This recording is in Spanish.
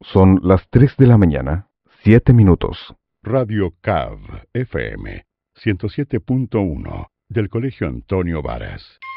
Son las 3 de la mañana, 7 minutos. Radio CAV FM 107.1 del Colegio Antonio Varas.